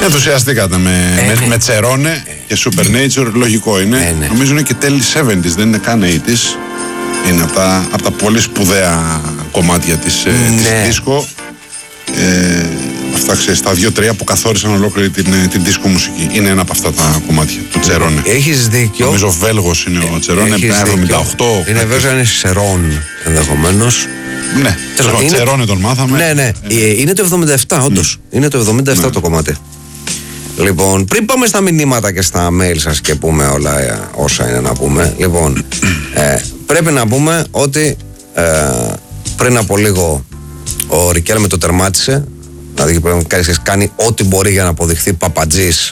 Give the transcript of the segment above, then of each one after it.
Ενθουσιαστήκατε με Τσερόνε και Supernature, λογικό είναι. Νομίζω είναι και τέλη 70s, δεν είναι καν 80s. Είναι από τα πολύ σπουδαία κομμάτια της δίσκο. Αυτά ξέρεις, τα 2-3 που καθόρισαν ολόκληρη την δίσκο μουσική. Είναι ένα από αυτά τα κομμάτια του Τσερόνε. Έχεις δίκιο. Νομίζω Βέλγος είναι ο Τσερόνε, 78. Είναι βέβαια είναι Σερόν ενδεχομένως. Ναι, Τσερόνε τον μάθαμε. Ναι. Είναι το 77 όντως. Είναι το 77 το κομμάτι. Λοιπόν, πριν πάμε στα μηνύματα και στα mail σας και πούμε όλα όσα είναι να πούμε. Λοιπόν, πρέπει να πούμε ότι πριν από λίγο ο Ρικέλμε το τερμάτισε. Δηλαδή πρέπει να κάνει ό,τι μπορεί για να αποδειχθεί παπατζής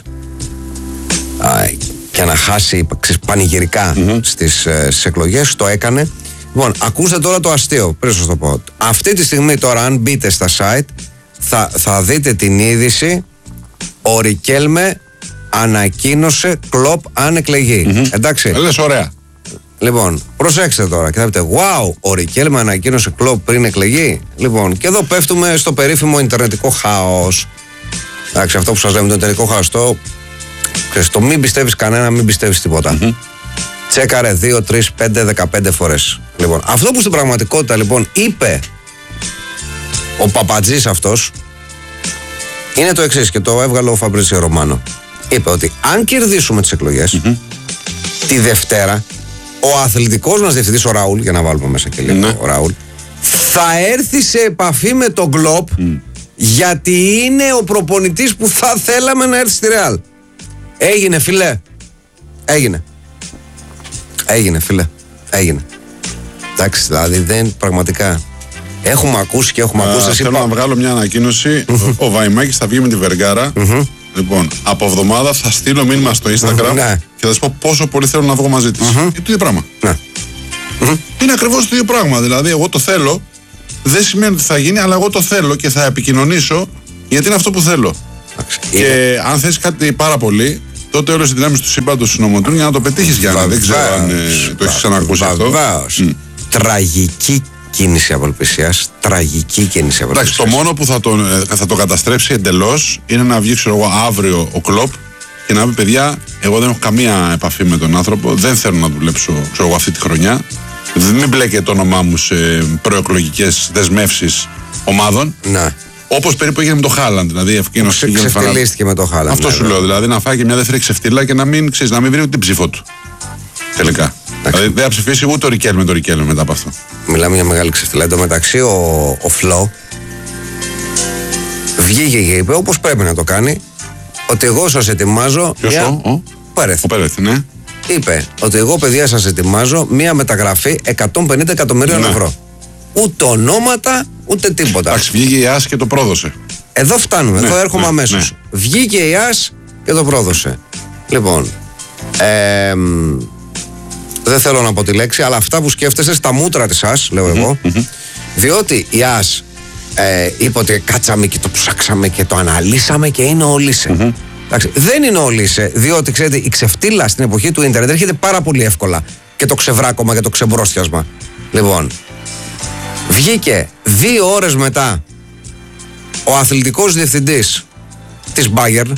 και να χάσει πανηγυρικά στις εκλογές. Το έκανε. Λοιπόν, ακούστε τώρα το αστείο, πριν σας το πω. Αυτή τη στιγμή τώρα, αν μπείτε στα site, θα δείτε την είδηση. Ο Ρικέλμε ανακοίνωσε Κλοπ αν εκλεγεί. Εντάξει. Λες ωραία. Λοιπόν, προσέξτε τώρα και θα πείτε, wow, ο Ρικέλμε ανακοίνωσε Κλοπ πριν εκλεγεί. Λοιπόν, και εδώ πέφτουμε στο περίφημο ιντερνετικό χάος. Εντάξει, αυτό που σας λέμε το ιντερνετικό χάος. Το μην πιστεύεις κανένα, μην πιστεύεις τίποτα. Τσέκαρε 2, 3, 5, 15 φορές. Λοιπόν, αυτό που στην πραγματικότητα λοιπόν είπε ο παπατζής αυτός είναι το εξής και το έβγαλε ο Φαμπρίτσιο Ρωμάνο. Είπε ότι αν κερδίσουμε τις εκλογές τη Δευτέρα, ο αθλητικός μας διευθυντής, ο Ραούλ, για να βάλουμε μέσα και λίγο ο Ραούλ, θα έρθει σε επαφή με τον Κλοπ γιατί είναι ο προπονητής που θα θέλαμε να έρθει στη Ρεάλ. Έγινε, φιλέ. Έγινε, φίλε. Έγινε. Εντάξει, δηλαδή δεν πραγματικά. Έχουμε ακούσει και έχουμε ακούσει. Θέλω να βγάλω μια ανακοίνωση. Ο Βαϊμάκης θα βγει με τη Βεργάρα. Λοιπόν, από εβδομάδα θα στείλω μήνυμα στο Instagram και θα σας πω πόσο πολύ θέλω να βγω μαζί της. Είναι το ίδιο πράγμα. Είναι ακριβώς το ίδιο πράγμα. Δηλαδή, εγώ το θέλω. Δεν σημαίνει ότι θα γίνει, αλλά εγώ το θέλω και θα επικοινωνήσω γιατί είναι αυτό που θέλω. Και αν θες κάτι πάρα πολύ, τότε όλες οι δυνάμεις του σύμπαντος συνομωτούν για να το πετύχεις, Γιάννη. Δεν ξέρω αν το έχεις ξανακούσει αυτό. Τραγική κίνηση απελπισίας. Εντάξει, το μόνο που θα το καταστρέψει εντελώς είναι να βγει, ξέρω εγώ, αύριο ο Κλοπ και να πει, παιδιά, εγώ δεν έχω καμία επαφή με τον άνθρωπο, δεν θέλω να δουλέψω, ξέρω εγώ, αυτή τη χρονιά. Μην μπλέκεται το όνομά μου σε προεκλογικές δεσμεύσεις ομάδων. Ναι. Όπως περίπου έγινε με το Χάλαντ. Δηλαδή, ξεφτυλίστηκε με το Χάλαντ. Αυτό σου λέω. Δηλαδή, να φάει και μια δεύτερη ξεφτύλα και να μην βρει ούτε την ψήφο του. Τελικά. Δηλαδή, δεν θα ψηφίσει ούτε ο Ρικέλμε μετά από αυτό. Μιλάμε για μεγάλη ξεφτύλα. Εν τω μεταξύ, ο Φλό βγήκε και είπε, όπως πρέπει να το κάνει, ότι εγώ σας ετοιμάζω. Ποιος ο Πέρεθ, ναι. Είπε ότι εγώ, παιδιά, σας ετοιμάζω μια μεταγραφή 150 εκατομμυρίων ευρώ. Ούτε ονόματα, ούτε τίποτα. Εντάξει, βγήκε η ΑΣ και το πρόδωσε. Εδώ φτάνουμε, εδώ έρχομαι αμέσως. Βγήκε η ΑΣ και το πρόδωσε. Λοιπόν, δεν θέλω να πω τη λέξη, αλλά αυτά που σκέφτεσαι στα μούτρα της ΑΣ, λέω εγώ, διότι η ΑΣ είπε ότι κάτσαμε και το ψάξαμε και το αναλύσαμε και είναι ο Λίσε. Εντάξει, δεν είναι ο Λίσε, διότι ξέρετε, η ξεφτύλα στην εποχή του ίντερνετ έρχεται πάρα πολύ εύκολα και το ξεβράκωμα και το ξεμπρόστιασμα. Λοιπόν, βγήκε 2 ώρες μετά ο αθλητικός διευθυντής της Bayern,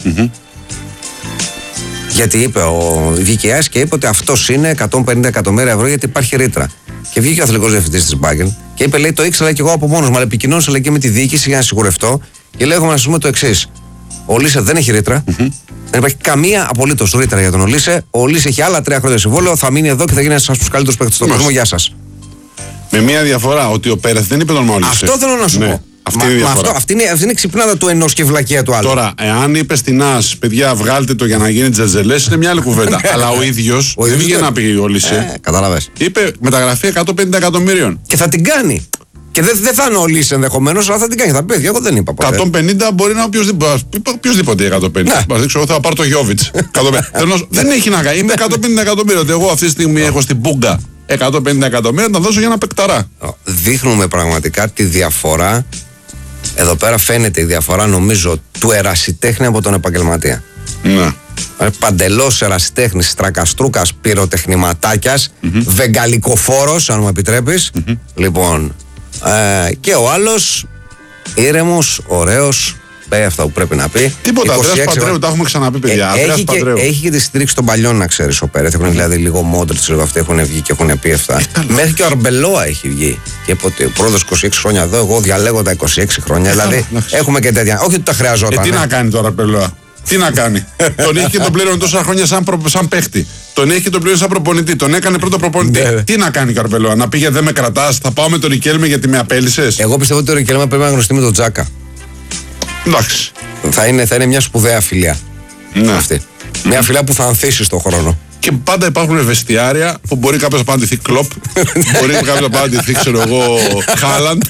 γιατί είπε ο Βικαιάς και είπε ότι αυτός είναι 150 εκατομμύρια ευρώ γιατί υπάρχει ρήτρα. Και βγήκε ο αθλητικός διευθυντής της Bayern και είπε, λέει, το ήξερα και εγώ από μόνος μου, αλλά επικοινώνησα, λέει, και με τη διοίκηση για να σιγουρευτώ και λέει, έχουμε να σας πούμε το εξής. Ο Λίσε δεν έχει ρήτρα. Δεν υπάρχει καμία απολύτως ρήτρα για τον Λίσε. Ο Λίσε έχει άλλα 3 χρόνια συμβόλαιο, θα μείνει εδώ και θα γίνει ένας από τους καλύτερους παίκτες στον κόσμο. Γεια σας. Με μια διαφορά, ότι ο Πέρεθ δεν είπε τον Μόλις. Αυτό θέλω να σου πω. Αυτή είναι η ξυπνάδα του ενός και η βλακεία του άλλου. Τώρα, εάν είπε στην ΑΣ, παιδιά, βγάλτε το για να γίνει τζερζελές, είναι μια άλλη κουβέντα. Αλλά ο ίδιος δεν βγήκε να πει ο Λίσε. Καταλαβες. Είπε μεταγραφή 150 εκατομμύριων. Και θα την κάνει. Και δεν θα είναι ο Λίσε ενδεχομένως, αλλά θα την κάνει. Θα πει, εγώ δεν είπα ποτέ. 150 μπορεί να είναι οποιοδήποτε 150. Μα δείξω, θα πάρω το Γιόβιτς. Δεν έχει να κάνει. Είμαι 150 εκατομμύρια. Ότι εγώ αυτή τη στιγμή έχω στην Πούγκα 150 εκατομμύρια, να τα δώσω για ένα παικταρά. Δείχνουμε πραγματικά τη διαφορά. Εδώ πέρα φαίνεται η διαφορά, νομίζω, του ερασιτέχνη από τον επαγγελματία. Ναι. Παντελώς ερασιτέχνης, στρακαστρούκας, πυροτεχνηματάκιας, βεγγαλικοφόρος, αν μου επιτρέπεις. Λοιπόν, και ο άλλος ήρεμος, ωραίος, Πέ αυτά που πρέπει να πει. Τίποτα. Ανδρέας Παντρέου, τα έχουμε ξαναπεί, παιδιά. Έχει και τη στήριξη των παλιών, να ξέρεις, ο Πέρεθ. Έχουν δηλαδή λίγο Μόντριτς, λίγο αυτοί έχουν βγει και έχουν πει αυτά. Μέχρι και ο Αρμπελόα έχει βγει. Και ο πρόεδρος 26 χρόνια εδώ, εγώ διαλέγω τα 26 χρόνια. Δηλαδή έχουμε και τέτοια. Όχι ότι τα χρειαζόταν. Τι να κάνει τώρα, Αρμπελόα. Τι να κάνει. Τον είχε και τον πλήρωνε τόσα χρόνια σαν παίχτη. Τον έχει και τον πλήρωνε σαν προπονητή. Τον έκανε πρώτο προπονητή. Τι να κάνει, Καρπελόα. Να πήγε δεν με κρατάς. Θα πάω με τον Ρικέλμε γιατί με απέλυσες. Εγώ πιστεύω ότι ο Ρικέλμε πρέπει να γνωριστεί με τον Τζάκα. Εντάξει. Θα είναι μια σπουδαία φιλία. Ναι. Αυτή. Μια φιλία που θα ανθίσει στον χρόνο. Και πάντα υπάρχουν βεστιάρια που μπορεί κάποιο να απαντηθεί Κλοπ. Μπορεί κάποιο να απαντηθεί, ξέρω εγώ, Χάλαντ.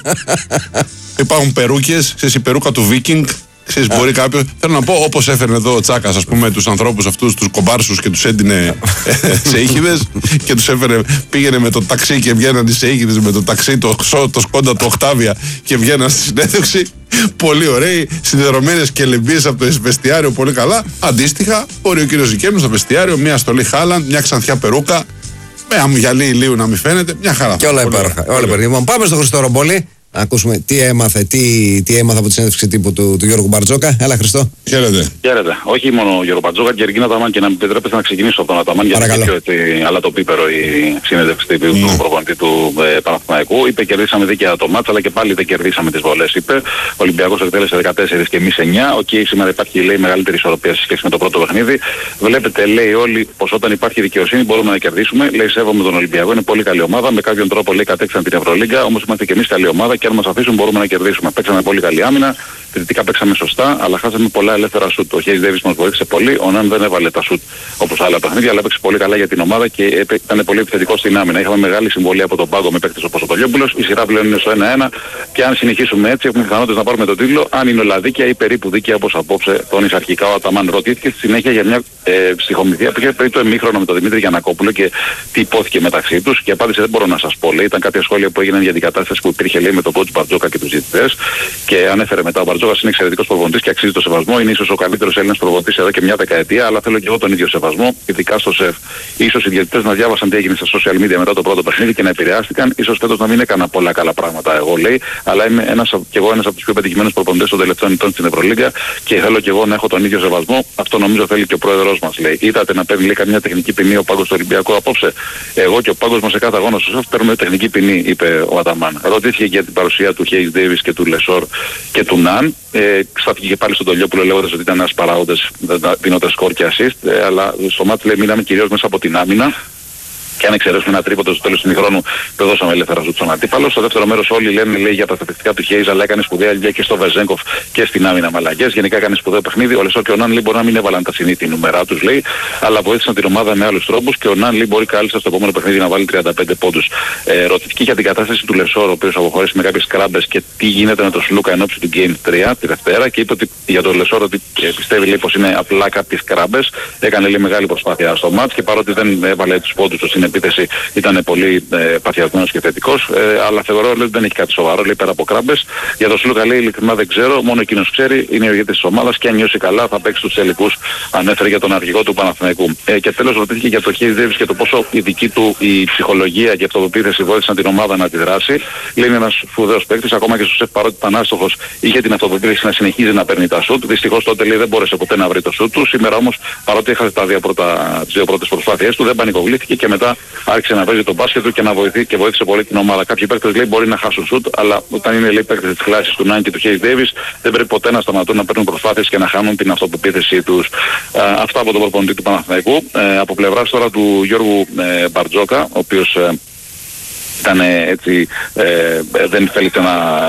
Υπάρχουν περούκες. Ξέρεις, η περούκα του Βίκινγκ. Ξέρεις, μπορεί κάποιο. Θέλω να πω, όπως έφερνε εδώ ο Τσάκας, ας πούμε, τους ανθρώπους αυτούς, τους κομπάρσους και τους έντυνε σε ήχηδες και τους έφερε, πήγαινε με το ταξί και βγαίναν σε ήχηδες με το ταξί, το σκόντα του Οκτάβια και βγαίναν στη συνέντευξη. Πολύ ωραίοι, συνδεδερωμένες και λεμπίες από το βεστιάριο, πολύ καλά. Αντίστοιχα, μπορεί ο κύριος Ζικέμου στο βεστιάριο, μια στολή Χάλαντ, μια ξανθιά περούκα, με γυαλί ηλίου να μην φαίνεται, μια χαρά. Και όλα υπέροχα. Πάμε στο Χριστό Ρομπόλη. Να ακούσουμε τι έμαθε από τη συνέντευξη τύπου του Γιώργου Μπαρτζόκα. Έλα, Χριστό. Χαίρετε. Χαίρετε. Όχι μόνο ο Γιώργο Μπαρτζόκα και η Ρεγκίνα Ταμάν, και να με επιτρέπετε να ξεκινήσω από τον Αταμάν, γιατί είναι πιο αλλά το πίπερο η συνέντευξη τύπου του προπονητή του Παναθηναϊκού. Είπε κερδίσαμε δίκαια το μάτς, αλλά και πάλι δεν κερδίσαμε τις βολές. Είπε ο Ολυμπιακός εκτέλεσε 14 και εμείς 9. Οκ, σήμερα υπάρχει, λέει, μεγαλύτερη ισορροπία σε σχέση με το πρώτο παιχνίδι. Βλέπετε, λέει, όλοι πως όταν υπάρχει δικαιοσύνη μπορούμε να κερδίσουμε. Λέει, σέβομαι τον Ολυμπιακό, είναι πολύ καλή ομάδα. Με κάποιον τρόπο, λέει, κατέξαν την Ευρωλίγκα, όμως είμαστε και εμείς καλή ομάδα. Και αν μας αφήσουν μπορούμε να κερδίσουμε. Παίξαμε πολύ καλή άμυνα, θετικά παίξαμε σωστά, αλλά χάσαμε πολλά ελεύθερα σουτ. Ο Χέις Ντέιβις μας βοήθησε πολύ, ο Ναν δεν έβαλε τα σουτ όπως άλλα παιχνίδια, αλλά έπαιξε πολύ καλά για την ομάδα και ήταν πολύ επιθετικό στην άμυνα. Είχαμε μεγάλη συμβολή από τον πάγκο με παίκτες όπως ο Τολιόπουλος, η σειρά πλέον είναι στο 1-1 και αν συνεχίσουμε έτσι έχουμε πιθανότητες να πάρουμε τον τίτλο. Αν είναι όλα δίκαια ή περίπου δίκαια όπως απόψε τόνισε αρχικά ο Αταμάν. Ρωτήθηκε στη συνέχεια για μια ψυχομυθία που είχε πριν το εμίχρονο με τον Δημήτρη Γιαννακόπουλο και τι υπόθηκε μεταξύ τους και απάντησε δεν μπορώ να σας πω. Λέει, ήταν κάποια σχόλια που έγιναν για την κατάσταση που υπήρχε, λέει, με τον coach Μπαρτζόκα και τους διαιτητές και ανέφερε μετά ο Μπαρτζόκας είναι εξαιρετικός προπονητής και αξίζει το σεβασμό. Είναι ίσως ο καλύτερος Έλληνας προπονητής εδώ και μια δεκαετία, αλλά θέλω και εγώ τον ίδιο σεβασμό, ειδικά στο ΣΕΦ. Ίσως οι διαιτητές να διάβασαν τι έγινε στα social media μετά το πρώτο παιχνίδι και να επηρεάστηκαν. Ίσως φέτος να μην έκανα πολλά καλά πράγματα, εγώ, λέει, αλλά είμαι ένας από τους πιο πετυχημένους προπονητές των τελευταίων ετών στην Ευρωλίγκα και θέλω και εγώ να έχω τον ίδιο σεβασμό. Αυτό νομίζω θέλει και ο πρόεδρος μας, λέει. Είδατε να παίρνει, λέει, καμιά τεχνική ποινή ο πάγκος του Ολυμπιακού απόψε. Εγώ και ο πάγκος μας σε κάθε αγώνα στο ΣΕΦ παίρνουμε τεχνική ποινή, είπε ο Αταμάν. Ρωτήθηκε για την παρουσία του Χέις Ντέιβις και του Λεσόρ και του Ναν. Στάθηκε και πάλι στον Τολιόπουλο λέγοντας ότι ήταν ένας παράγοντας δίνοντας σκορ και assist, αλλά στο μάτι, λέει, μείναμε κυρίως μέσα από την άμυνα. Και αν εξαιρέσουμε ένα τρίποντο στο τέλος του ημιχρόνου, το δώσαμε ελεύθερα στον αντίπαλο. Στο δεύτερο μέρος όλοι λένε, λέει, για τα στατιστικά του Χέις, αλλά έκανε σπουδαία δουλειά και στο Βεζέγκοφ και στην άμυνα με αλλαγές. Γενικά έκανε σπουδαίο παιχνίδι. Ο Λεσόρ και ο Ναν, λέει, μπορεί να μην έβαλαν τα συνήθη νούμερα τους, λέει, αλλά βοήθησαν την ομάδα με άλλους τρόπους και ο Ναν, λέει, μπορεί κάλλιστα στο επόμενο παιχνίδι να βάλει 35 πόντους. Ρωτήθηκε για την κατάσταση του Λεσόρ, ο οποίος αποχωρήσει με κάποιες κράμπες και τι γίνεται με τον Σλούκα εν ώψη του Game 3 τη Δευτέρα και είπε ότι για τον Λεσόρ ότι πιστεύει, λέει, πως είναι απλά κάποιες κράμπες. Έκανε, λέει, μεγάλη προσπάθεια στο μάτς και παρότι δεν έβαλε τους πόντους του στην επίθεση, ήταν πολύ παθιασμένος και θετικός, αλλά θεωρώ, λέει, ότι δεν έχει κάτι σοβαρό, λέει, πέρα από κράμπες. Για τον Σλούκα, λέει, ειλικρινά δεν ξέρω, μόνο εκείνος ξέρει, είναι ο ηγέτης της ομάδας και αν νιώσει καλά θα παίξει τους τελικούς, ανέφερε για τον αρχηγό του Παναθηναϊκού. Και τέλος ρωτήθηκε για το Χέις Ντέιβις και το πόσο η δική του η ψυχολογία και η αυτοπεποίθηση βοήθησαν την ομάδα να αντιδράσει. Λέει, είναι ένας σπουδαίος παίκτης, ακόμα και στο ΣΕΦ παρότι ήταν άστοχος, είχε την αυτοπεποίθηση να συνεχίζει να παίρνει τα σουτ. Δυστυχώς τότε, λέει, δεν μπόρεσε ποτέ να βρει το σουτ του. Σήμερα όμως, παρότι έχασε τις δύο πρώτες προσπάθειές του, δεν πανικοβλήθηκε και μετά άρχισε να παίζει τον μπάσκετ του και βοήθησε πολύ την ομάδα. Κάποιοι παίκτες, λέει, μπορεί να χάσουν σουτ, αλλά όταν είναι, λέει, παίκτες της κλάσης του Νάν και του Χέις Ντέιβις, δεν πρέπει ποτέ να σταματούν να παίρνουν προσπάθειες και να χάνουν την αυτοπεποίθησή τους. Αυτά από τον προπονητή του Παναθηναϊκού. Από πλευράς τώρα του Γιώργου Μπαρτζόκα, ο οποίος ήταν έτσι, δεν θέλησε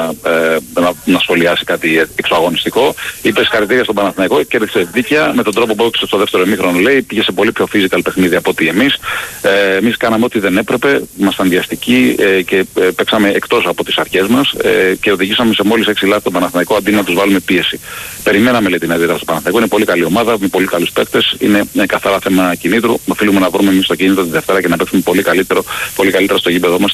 να σχολιάσει κάτι εξωαγωνιστικό. Είπε συγχαρητήρια στον Παναθηναϊκό, κέρδισε δίκαια με τον τρόπο που έπαιξε στο δεύτερο ημίχρονο, λέει, πήγε σε πολύ πιο physical παιχνίδι από ότι εμείς. Εμείς κάναμε ό,τι δεν έπρεπε, ήμασταν βιαστικοί και παίξαμε εκτός από τις αρχές μας και οδηγήσαμε σε μόλις 6 λάθη τον Παναθηναϊκό αντί να τους βάλουμε πίεση. Περιμέναμε, λέει, την αντίδραση του Παναθηναϊκού, είναι πολύ καλή ομάδα, με πολύ καλούς παίκτες, είναι καθαρά θέμα κινήτρου. Οφείλουμε να βρούμε εμείς το κίνητρο τη Δευτέρα και να παίξουμε πολύ καλύτερα στο γήπεδο μας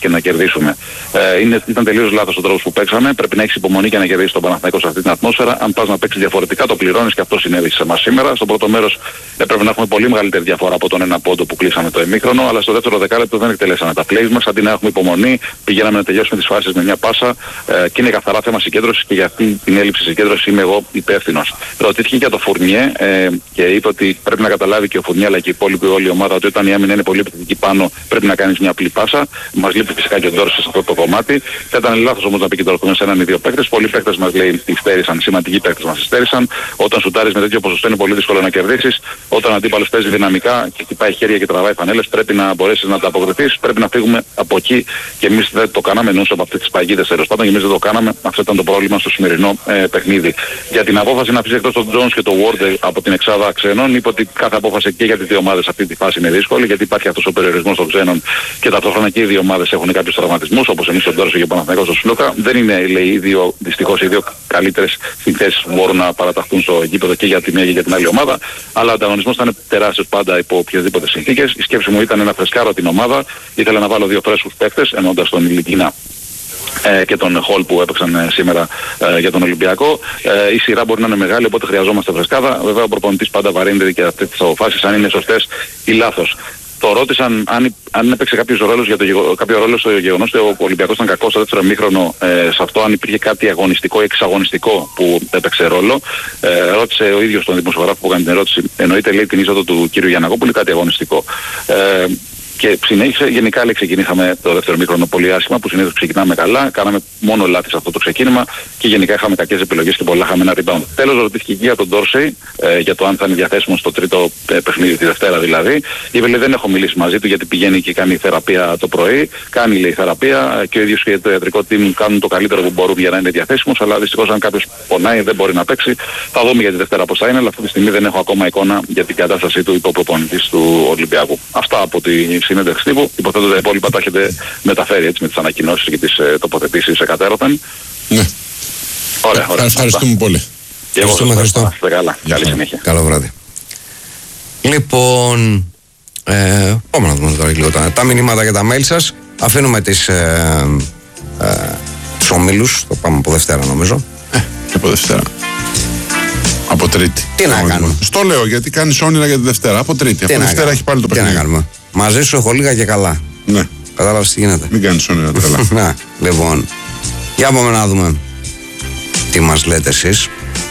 και να κερδίσουμε. Ήταν τελείως λάθος ο τρόπος που παίξαμε. Πρέπει να έχεις υπομονή και να κερδίσεις τον Παναθηναϊκό σε αυτή την ατμόσφαιρα. Αν πας να παίξεις διαφορετικά, το πληρώνεις και αυτό συνέβη σε εμάς σήμερα. Στο πρώτο μέρος έπρεπε να έχουμε πολύ μεγαλύτερη διαφορά από τον ένα πόντο που κλείσαμε το ημίχρονο, αλλά στο δεύτερο δεκάλεπτο δεν εκτελέσαμε τα plays μας. Αντί να έχουμε υπομονή, πηγαίναμε να τελειώσουμε τις φάσεις με μια πάσα και είναι καθαρά θέμα συγκέντρωσης και για αυτή την έλλειψη συγκέντρωσης είμαι εγώ υπεύθυνος. Ρωτήθηκε για το Φουρνιέ και είπε ότι πρέπει να καταλάβει και ο Φουρνιέ αλλά και η υπόλοιπη όλη η ομάδα ότι όταν η άμυνα είναι πολύ επιθετική πάνω πρέπει να κάνεις μια απλή πάσα. Μας λείπει φυσικά και ο Ντόρση σε αυτό το κομμάτι. Θα ήταν λάθος όμως να επικεντρωθούμε σε έναν ή δύο παίκτες. Πολλοί παίκτες μας λέει υστέρησαν, σημαντικοί παίκτες μας υστέρησαν. Όταν σουτάρεις με τέτοιο ποσοστό είναι πολύ δύσκολο να κερδίσεις. Όταν ο αντίπαλος παίζει δυναμικά και χτυπάει χέρια και τραβάει φανέλες, πρέπει να μπορέσεις να τα αποκριθείς. Πρέπει να φύγουμε από εκεί και εμείς δεν το κάναμε εννοούσα από αυτές τις παγίδες τέλος πάντων και εμείς δεν το κάναμε. Αυτό ήταν το πρόβλημα στο σημερινό παιχνίδι. Για την απόφαση να αφήσει εκτός τον Jones και τον Ward από την εξάδα ξένων, είπε ότι κάθε απόφαση και για τις δύο ομάδες αυτή τη φάση είναι δύσκολη γιατί υπάρχει αυτός ο περιορισμός των ξένων και ταυτόχρονα και οι δύο ομάδες έχουν κάποιους τραυματισμούς όπως εμείς τον Ντόρση και ο Παναθηναϊκός στο Σλούκα. Δεν είναι λέει δυστυχώς οι δύο καλύτερες συνθέσεις που μπορούν να παραταχθούν στο γήπεδο και για τη μία και για την άλλη ομάδα, αλλά ο ανταγωνισμός ήταν τεράστιος πάντα υπό οποιασδήποτε συνθήκες. Η σκέψη μου ήταν να φρεσκάρω την ομάδα, ήθελα να βάλω δύο φρέσκους παίκτες εννοώντας τον Ηλικίνα και τον Χολ που έπαιξαν σήμερα για τον Ολυμπιακό. Η σειρά μπορεί να είναι μεγάλη, οπότε χρειαζόμαστε φρεσκάδα. Βέβαια ο προπονητής πάντα βαρύνεται και αυτές τις αποφάσεις αν είναι σωστές ή λάθος. Το ρώτησαν αν έπαιξε κάποιο ρόλο στο γεγονός ότι ο Ολυμπιακός ήταν κακός στο δεύτερο ημίχρονο, σε αυτό αν υπήρχε κάτι αγωνιστικό ή εξαγωνιστικό που έπαιξε ρόλο. Ρώτησε ο ίδιος τον δημοσιογράφο που έκανε την ερώτηση, εννοείται λέει την είσοδο του κύριου Γιαννακόπουλου κάτι αγωνιστικό. Και συνέχισε, γενικά λέει ξεκινήσαμε το δεύτερο ημίχρονο πολύ άσχημα που συνήθως ξεκινάμε καλά, κάναμε μόνο λάθη σε αυτό το ξεκίνημα και γενικά είχαμε κακές επιλογές και πολλά χαμένα rebound. Τέλος ρωτήθηκε και για τον Ντόρσεϊ, για το αν θα είναι διαθέσιμο στο τρίτο παιχνίδι, τη Δευτέρα δηλαδή. Είπε λέει δεν έχω μιλήσει μαζί του γιατί πηγαίνει και κάνει θεραπεία το πρωί, κάνει λέει θεραπεία και ο ίδιος και το ιατρικό team κάνουν το καλύτερο που μπορούν για να είναι διαθέσιμος, αλλά δυστυχώς αν κάποιος πονάει δεν μπορεί να παίξει. Θα δούμε για τη Δευτέρα πώς θα είναι, αλλά αυτή τη στιγμή δεν έχω ακόμα εικόνα για την κατάστασή του υποπροπονητής του Ολυμπιακού. Αυτά από τη συνέντευξη τύπου. Υποθέτω ότι τα υπόλοιπα τα έχετε μεταφέρει έτσι, με τις ανακοινώσεις και τις τοποθετήσεις εκατέρωθεν. Ναι. Ωραία. Ευχαριστούμε πολύ. Και εγώ σας ευχαριστώ. Καλά. Καλή συνέχεια. Καλό βράδυ. Λοιπόν, πάμε να δούμε τώρα λίγο τα μηνύματα και τα mail σας. Αφήνουμε τους ομίλους, το πάμε από Δευτέρα νομίζω. Από Δευτέρα. Από Τρίτη. Τι να κάνουμε. Στο λέω γιατί κάνεις όνειρα για τη Δευτέρα. Από Τρίτη. Από Δευτέρα έχει πάλι το παιχνίδι. Τι να κάνουμε. Μαζί σου έχω λίγα και καλά. Ναι. Κατάλαβες τι γίνεται. Μην κάνεις όνειρα καλά. Να, λοιπόν. Για πάμε να δούμε τι μας λέτε εσείς.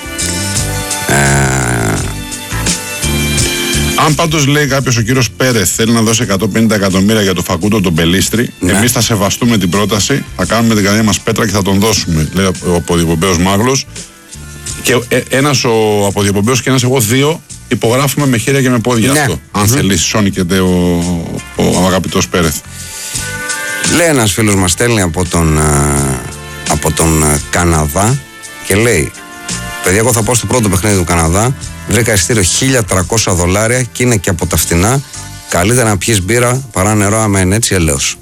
Αν πάντως λέει κάποιος ο κύριος Πέρεθ θέλει να δώσει 150 εκατομμύρια για το Φακούντο τον Πελίστρη, ναι. Εμείς θα σεβαστούμε την πρόταση, θα κάνουμε την καρδιά μας πέτρα και θα τον δώσουμε, λέει ο αποδιοπομπαίος Μάγλος. Και ένας ο αποδιοπομπαίος και ένας εγώ δύο υπογράφουμε με χέρια και με πόδια αυτό. Αν θέλει, σώνικεται ο αγαπητός Πέρεθ. Λέει ένας φίλος μας, στέλνει από τον Καναδά και λέει: παιδιά, εγώ θα πάω στο πρώτο παιχνίδι του Καναδά. Βρήκα ειστήριο $1.300 και είναι και από τα φτηνά. Καλύτερα να πιεις μπύρα παρά νερό, άμα είναι έτσι, ελέος.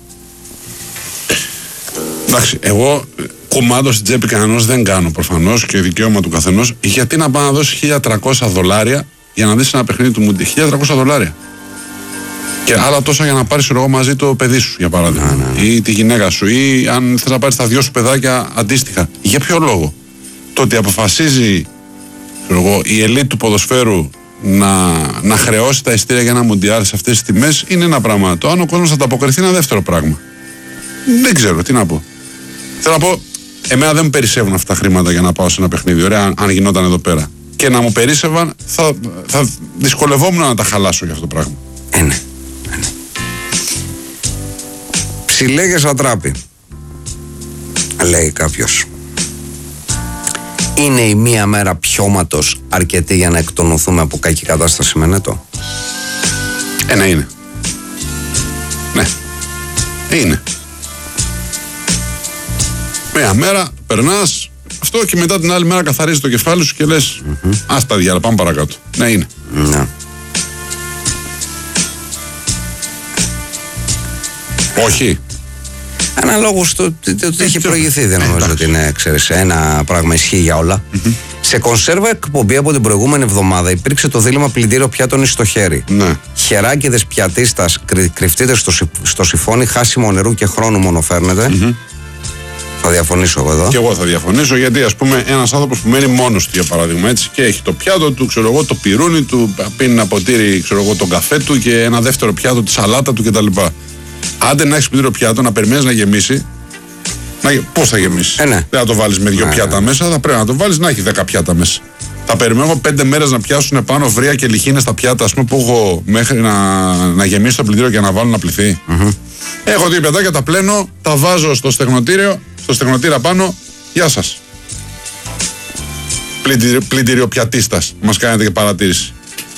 Εντάξει, εγώ κουμάντο στην τσέπη κανένας δεν κάνω προφανώς και δικαίωμα του καθενός. Γιατί να πάω να δώσει $1.300 για να δεις ένα παιχνίδι του Μουντί? $1.300. Και άλλα τόσα για να πάρεις εγώ μαζί το παιδί σου, για παράδειγμα. Ή τη γυναίκα σου, ή αν θες να πάρεις τα δυο σου παιδάκια αντίστοιχα. Για ποιο λόγο? Το ότι αποφασίζει η ελίτ του ποδοσφαίρου να χρεώσει τα ειστήρια για ένα Μουντιάλ σε αυτές τις τιμές είναι ένα πράγμα. Το αν ο κόσμος θα ανταποκριθεί είναι ένα δεύτερο πράγμα. Δεν ξέρω, τι να πω. Θέλω να πω, εμένα δεν μου περισσεύουν αυτά τα χρήματα για να πάω σε ένα παιχνίδι. Ωραία, αν γινόταν εδώ πέρα. Και να μου περίσσευαν, θα δυσκολευόμουν να τα χαλάσω για αυτό το πράγμα. Ναι. Ψιλέγες ατράπη, λέει κάποιος. Είναι η μία μέρα πιώματος αρκετή για να εκτονωθούμε από κακή κατάσταση με νέτο? Ναι, είναι. Ναι. Είναι. Μία μέρα περνάς αυτό και μετά την άλλη μέρα καθαρίζεις το κεφάλι σου και λες άστα διάλα, πάμε παρακάτω. Ναι, είναι. Ναι. Όχι. Αναλόγως το ότι έχει προηγηθεί, δεν νομίζω ότι είναι, ξέρεις, ένα πράγμα ισχύει για όλα. Σε κονσέρβα εκπομπή από την προηγούμενη εβδομάδα υπήρξε το δίλημμα πλυντήριο πιάτων στο χέρι. Ναι. Χεράκιδες πιατίστας, κρυφτείτε στο σιφόνι, χάσιμο νερού και χρόνου μόνο φέρνετε. Θα διαφωνήσω εγώ εδώ. Και εγώ θα διαφωνήσω, γιατί ας πούμε ένας άνθρωπος που μένει μόνος του, για παράδειγμα, έτσι, και έχει το πιάτο του, ξέρω εγώ, το πυρούνι του, πίνει ένα ποτήρι, ξέρω εγώ, τον καφέ του και ένα δεύτερο πιάτο, τη σαλάτα του κτλ. Άντε να έχεις πλήρω πιάτο, να περιμένεις να γεμίσει. Πώς θα γεμίσει? Ναι. Δεν θα το βάλεις με 2 πιάτα μέσα, θα πρέπει να το βάλεις να έχει 10 πιάτα μέσα. Θα περιμένω 5 μέρες να πιάσουν πάνω βρία και λιχίνες στα πιάτα, ας πούμε, που έχω μέχρι να γεμίσει το πλυντήριο και να βάλω να πληθεί. Έχω 2 πιατάκια, τα πλένω, τα βάζω στο στεγνοτήρα πάνω. Γεια σας. Πλυντηριοπιατίστας. Μας κάνετε και παρατήρηση.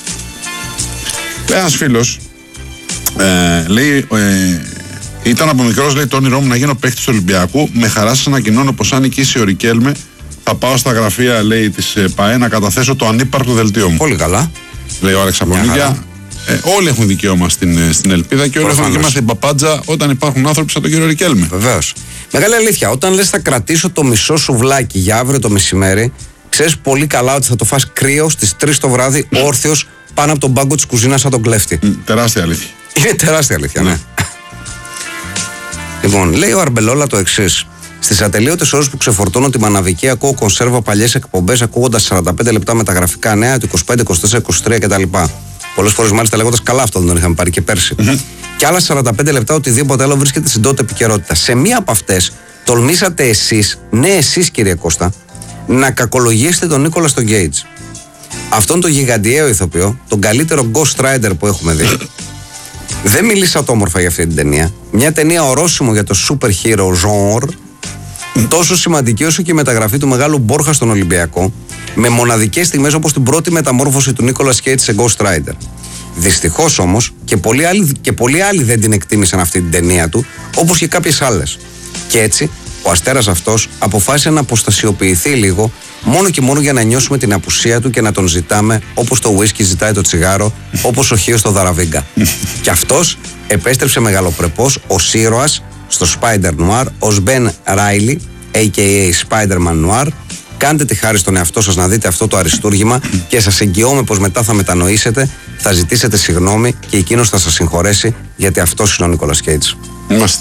Ένας φίλος λέει, ήταν από μικρός, λέει, το όνειρό μου να γίνω παίκτης του Ολυμπιακού. Με χαρά σας ανακοινώνω πως αν νικήσει ο Ρικέλμε, θα πάω στα γραφεία, λέει, της ΠΑΕ να καταθέσω το ανύπαρκτο δελτίο μου. Πολύ καλά. Λέει ο Άλεξ Απονίκια. Όλοι έχουν δικαίωμα στην ελπίδα και όλοι έχουν δικαίωμα στην παπάντζα όταν υπάρχουν άνθρωποι σαν τον κύριο Ρικέλμε. Βεβαίως. Μεγάλη αλήθεια. Όταν λες θα κρατήσω το μισό σουβλάκι για αύριο το μεσημέρι, ξέρεις πολύ καλά ότι θα το φας κρύο στις 3 το βράδυ, όρθιος πάνω από τον πάγκο της κουζίνας σαν τον κλέφτη. Τεράστια αλήθεια. Είναι τεράστια αλήθεια, ναι. Λοιπόν, λέει ο Αρμπελόλα το εξής. Στις ατελείωτες ώρες που ξεφορτώνω τη μαναβική, ακούω κονσέρβα παλιές εκπομπές, ακούγοντας 45 λεπτά μεταγραφικά νέα, του 25, 24, 23 κτλ. Πολλές φορές μάλιστα λέγοντας καλά, αυτό δεν τον είχαμε πάρει και πέρσι. Και άλλα 45 λεπτά οτιδήποτε άλλο βρίσκεται στην τότε επικαιρότητα. Σε μία από αυτές τολμήσατε εσείς, ναι εσείς κύριε Κώστα, να κακολογήσετε τον Νίκολα στον Γκέιτς. Αυτόν τον γιγαντιαίο ηθοποιό, τον καλύτερο Ghost Rider που έχουμε δει. Δεν μιλήσατε όμορφα για αυτή την ταινία. Μια ταινία ορόσημο για το super hero genre, τόσο σημαντική όσο και η μεταγραφή του μεγάλου Μπόρχα στον Ολυμπιακό, με μοναδικές στιγμές όπως την πρώτη μεταμόρφωση του Νίκολας Κέιτς σε Ghost Rider. Δυστυχώς όμως και πολλοί άλλοι δεν την εκτίμησαν αυτή την ταινία του, όπως και κάποιες άλλες. Και έτσι ο αστέρας αυτός αποφάσισε να αποστασιοποιηθεί λίγο, μόνο και μόνο για να νιώσουμε την απουσία του και να τον ζητάμε όπως το ουίσκι ζητάει το τσιγάρο, όπως ο Χίος το Δαραβίγκα. Και αυτός επέστρεψε μεγαλοπρεπώς ως ήρωας στο Spider Noir, ως Ben Reilly, a.k.a. Spider-Man Noir. Κάντε τη χάρη στον εαυτό σας να δείτε αυτό το αριστούργημα και σας εγγυώμαι πως μετά θα μετανοήσετε, θα ζητήσετε συγγνώμη και εκείνος θα σας συγχωρέσει, γιατί αυτός είναι ο Νίκολας Κέιτς. Είμαστε.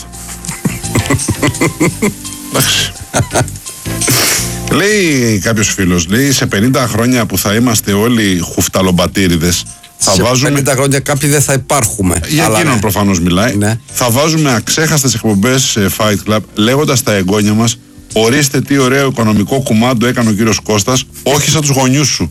Λέει κάποιος φίλος, λέει σε 50 χρόνια που θα είμαστε όλοι χουφταλομπατήριδες, θα βάζουμε... 50 χρόνια κάποιοι δεν θα υπάρχουμε. Για εκείνον προφανώς μιλάει. Ναι. Θα βάζουμε αξέχαστες εκπομπές σε Fight Club, λέγοντας τα εγγόνια μας, ορίστε τι ωραίο οικονομικό κουμάντο έκανε ο κύριος Κώστας, όχι σαν τους γονιούς σου.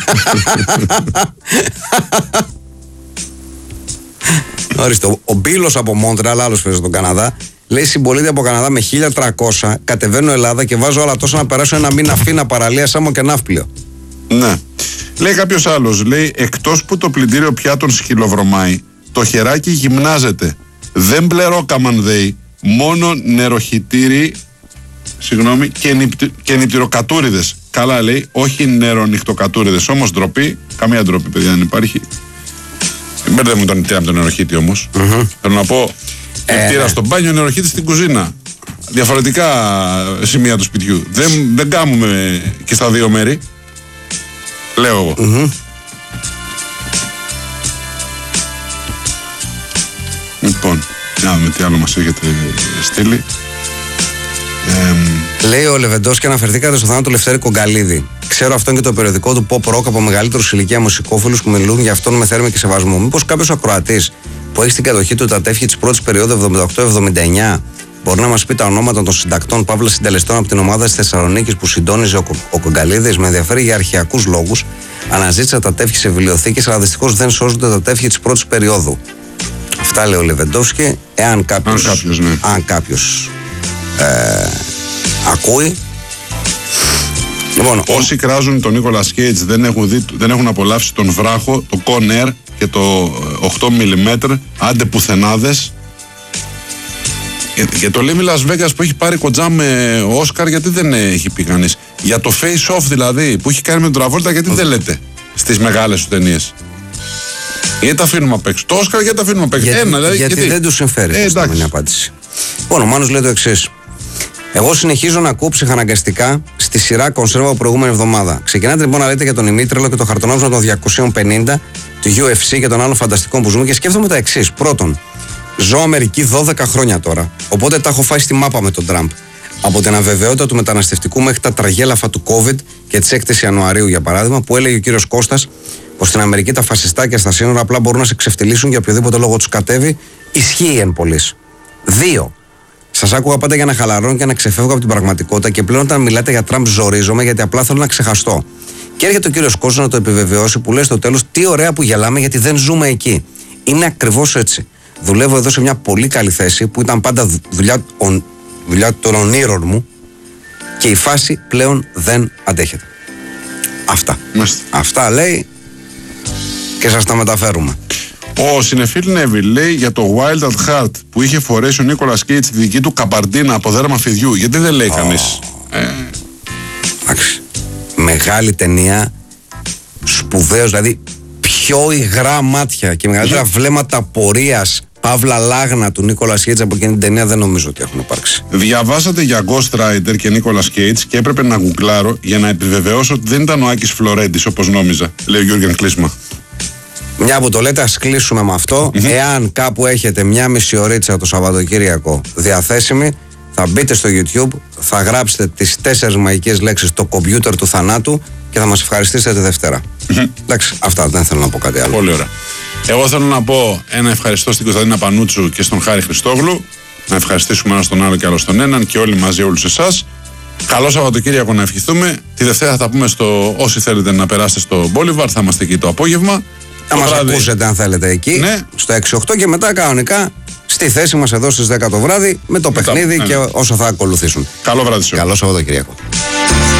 Ορίστε, ο Μπίλος από Μόντρεαλ, άλλος φίλος στον Καναδά, λέει συμπολίτη από Καναδά με 1.300, κατεβαίνω Ελλάδα και βάζω άλλα τόσα να περάσω ένα μήνα φίνα παραλία σάμο και ναύπλιο. Ναι. Λέει κάποιος άλλος, λέει εκτός που το πλυντήριο πιάτων σκυλοβρωμάει, το χεράκι γυμνάζεται. Δεν πλερόκαμαν δέει, μόνο νεροχυτήρι, συγγνώμη, και νηπτυροκατούριδες. Καλά λέει, όχι νερονυχτοκατούριδες, όμως ντροπή, καμία ντροπή παιδιά δεν υπάρχει. Μπέρδε μου τον νηπτήρα με τον νεροχύτη όμως. Θέλω να πω, νηπτήρα στο μπάνιο, νεροχύτη στην κουζίνα. Διαφορετικά σημεία του σπιτιού. Δεν κάνουμε και στα δύο μέρη. Λέω εγώ. Λοιπόν, να δούμε τι άλλο μας έχετε στείλει. Λέει ο Λεβεντός και αναφερθήκατε στο θάνατο του Λευτέρη Κογκαλίδη. Ξέρω αυτόν και το περιοδικό του Pop Rock από μεγαλύτερους ηλικία μουσικόφιλους που μιλούν για αυτόν με θέρμη και σεβασμό. Μήπως κάποιος ακροατής που έχει στην κατοχή του τα τεύχη της πρώτης περίοδου 78-79 μπορεί να μας πει τα ονόματα των συντακτών παύλα συντελεστών από την ομάδα της Θεσσαλονίκης που συντόνιζε ο Κογκαλίδης? Με ενδιαφέρει για αρχαιακούς λόγους. Αναζήτησα τα τεύχη σε βιβλιοθήκες, αλλά δυστυχώς δεν σώζονται τα τεύχη της πρώτης περίοδου. Αυτά λέει ο Λεβεντόφσκι. Εάν κάποιος ακούει. Λοιπόν, όσοι κράζουν τον Νίκολας Κέιτς δεν έχουν απολαύσει τον βράχο, το Con Air και το 8mm, άντε πουθενάδες. Και το Λίμι Las Vegas που έχει πάρει κοντζά με Όσκαρ, γιατί δεν έχει πει κανείς? Για το Face Off δηλαδή που έχει κάνει με τον Τραβόλτα, γιατί δεν λέτε στις μεγάλες σου ταινίες? Γιατί τα αφήνουμε απ' έξω? Το Όσκαρ γιατί τα αφήνουμε απ' έξω? Γιατί δεν τους συμφέρει. Εντάξει. Είναι απάντηση. Λοιπόν, ο Μάνος λέει το εξής. Εγώ συνεχίζω να ακούω ψυχαναγκαστικά στη στη σειρά κονσέρβα από προηγούμενη εβδομάδα. Ξεκινάτε λοιπόν να λέτε για τον ημίτρελο και το χαρτονόμισμα των 250 του UFC και των άλλων φανταστικών που ζούμε και σκέφτομαι τα εξής. Πρώτον, ζω Αμερική 12 χρόνια τώρα, οπότε τα έχω φάει στη μάπα με τον Τραμπ. Από την αβεβαιότητα του μεταναστευτικού μέχρι τα τραγέλαφα του COVID και τη 6η Ιανουαρίου, για παράδειγμα, που έλεγε ο κύριος Κώστας πως στην Αμερική τα φασιστάκια στα σύνορα απλά μπορούν να σε ξεφτυλίσουν για οποιοδήποτε λόγο τους κατέβει, ισχύει εν πολλής. 2. Σας άκουγα πάντα για να χαλαρώνω και να ξεφεύγω από την πραγματικότητα και πλέον όταν μιλάτε για Τραμπ ζορίζομαι γιατί απλά θέλω να ξεχαστώ. Και έρχεται ο κύριος Κώστας να το επιβεβαιώσει που λέει στο τέλος τι ωραία που γελάμε γιατί δεν ζούμε εκεί. Είναι ακριβώς έτσι. Δουλεύω εδώ σε μια πολύ καλή θέση που ήταν πάντα δουλειά των ονείρων μου και η φάση πλέον δεν αντέχεται. Αυτά. Αυτά λέει και σας τα μεταφέρουμε. Ο Συνεφίλ Νέβιλ λέει για το Wild at Heart που είχε φορέσει ο Νίκολας Κέιτς τη δική του καμπαρντίνα από δέρμα φιδιού. Γιατί δεν λέει κανείς. Εντάξει. Μεγάλη ταινία, σπουδαίος, δηλαδή πιο υγρά μάτια και μεγαλύτερα βλέμματα πορείας, παύλα λάγνα του Νίκολας Κέιτς από εκείνη την ταινία δεν νομίζω ότι έχουν υπάρξει. Διαβάσατε για Ghost Rider και Νίκολας Κέιτς και έπρεπε να γκουγκλάρω για να επιβεβαιώσω ότι δεν ήταν ο Άκης Φλωρέντης όπως νόμιζα, λέει ο Γιώργεν Κλίσμα. Μια που το λέτε, ας κλείσουμε με αυτό. Εάν κάπου έχετε μια μισή ωρίτσα το Σαββατοκύριακο διαθέσιμη, θα μπείτε στο YouTube, θα γράψετε τις 4 μαγικές λέξεις το κομπιούτερ του θανάτου και θα μας ευχαριστήσετε τη Δευτέρα. Εντάξει, αυτά, δεν θέλω να πω κάτι άλλο. Πολύ ωραία. Εγώ θέλω να πω ένα ευχαριστώ στην Κωνσταντίνα Πανούτσου και στον Χάρη Χριστόγλου. Να ευχαριστήσουμε ένα τον άλλο και άλλο τον έναν και όλοι μαζί όλους εσάς. Καλό Σαββατοκύριακο να ευχηθούμε. Τη Δευτέρα θα πούμε όσοι θέλετε να περάσετε στο Μπόλιβαρ, θα είμαστε εκεί το απόγευμα. Θα μας ακούσετε αν θέλετε εκεί, ναι. Στο 6-8 και μετά κανονικά στη θέση μας εδώ στις 10 το βράδυ με το παιχνίδι και όσα θα ακολουθήσουν. Καλό βράδυ σε όλους. Καλό Σαββατοκύριακο.